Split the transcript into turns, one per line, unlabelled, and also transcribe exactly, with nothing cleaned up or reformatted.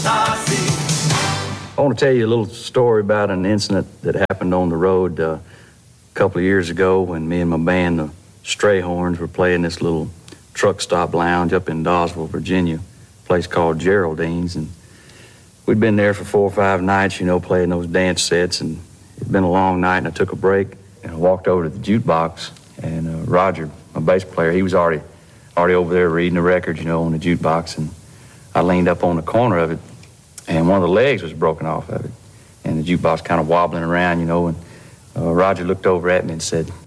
I want to tell you a little story about an incident that happened on the road uh, a couple of years ago when me and my band, the Strayhorns, were playing this little truck stop lounge up in Dawesville, Virginia, a place called Geraldine's. And we'd been there for four or five nights, you know, playing those dance sets, and it'd been a long night, and I took a break, and I walked over to the jukebox, and uh, Roger, my bass player, he was already, already over there reading the records, you know, on the jukebox, and I leaned up on the corner of it, and one of the legs was broken off of it, and the jukebox kind of wobbling around, you know, and uh, Roger looked over at me and said,